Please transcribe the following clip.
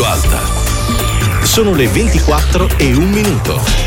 più alta. Sono le 24 e 1 minuto.